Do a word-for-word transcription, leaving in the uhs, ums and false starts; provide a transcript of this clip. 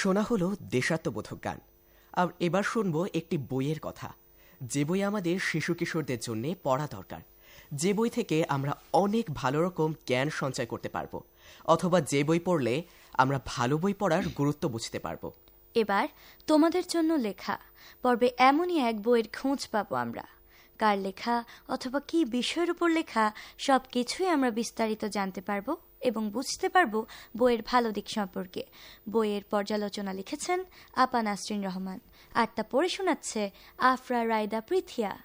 শোনা হলো দেশাত্মবোধক গান। আর এবার শুনবো একটি বইয়ের কথা, যে বই আমাদের শিশু কিশোরদের জন্য পড়া দরকার, যে বই থেকে আমরা অনেক ভালো রকম জ্ঞান সঞ্চয় করতে পারবো, অথবা যে বই পড়লে আমরা ভালো বই পড়ার গুরুত্ব বুঝতে পারবো। এবার তোমাদের জন্য লেখা পর্বে এমনই এক বইয়ের খোঁজ পাবো আমরা। কার লেখা অথবা কি বিষয়ের উপর লেখা সব কিছুই আমরা বিস্তারিত জানতে পারবো এবং বুঝতে পারবো বইয়ের ভালো দিক সম্পর্কে। বইয়ের পর্যালোচনা লিখেছেন আপা নাসরিন রহমান, আর তা পড়ে শোনাচ্ছে আফরা রায়দা পৃথিয়া।